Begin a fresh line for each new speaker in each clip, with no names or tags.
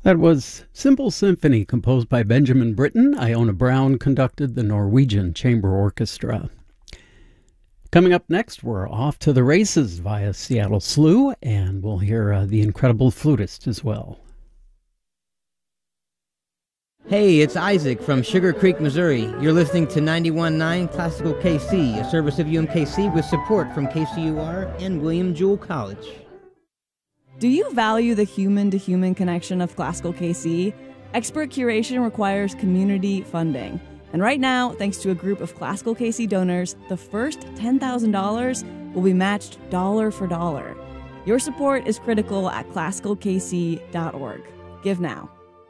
That was Simple Symphony, composed by Benjamin Britten. Iona Brown conducted the Norwegian Chamber Orchestra. Coming up next, we're off to the races via Seattle SLU, and we'll hear the incredible flutist as well.
Hey, it's Isaac from Sugar Creek, Missouri. You're listening to 91.9 Classical KC, a service of UMKC with support from KCUR and William Jewell College.
Do you value the human-to-human connection of Classical KC? Expert curation requires community funding. And right now, thanks to a group of Classical KC donors, the first $10,000 will be matched dollar for dollar. Your support is critical at classicalkc.org. Give now.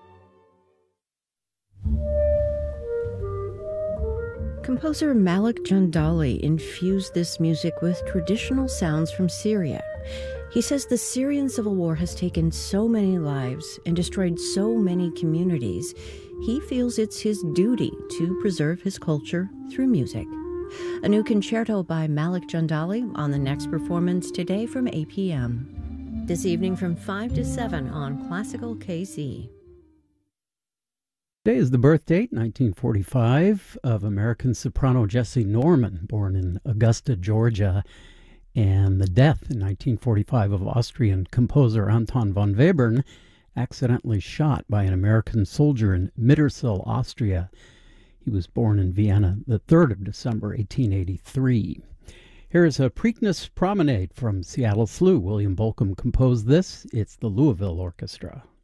Composer Malik Jandali infused this music with traditional sounds from Syria. He says the Syrian civil war has taken so many lives and destroyed so many communities. He feels it's his duty to preserve his culture through music. A new concerto by Malik Jandali on the next performance today from 8 p.m. This evening from 5 to 7 on Classical KC.
Today is the birth date, 1945, of American soprano Jessie Norman, born in Augusta, Georgia, and the death in 1945 of Austrian composer Anton von Webern, accidentally shot by an American soldier in Mittersill, Austria. He was born in Vienna the 3rd of December, 1883. Here is a Preakness Promenade from Seattle SLU. William Bolcom composed this. It's the Louisville Orchestra.